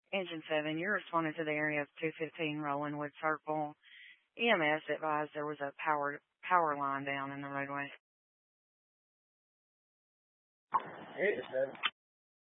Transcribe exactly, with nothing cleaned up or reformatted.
Engine seven, you responded to the area of two fifteen Rolandwood Circle. E M S advised there was a power power line down in the roadway. Engine seven.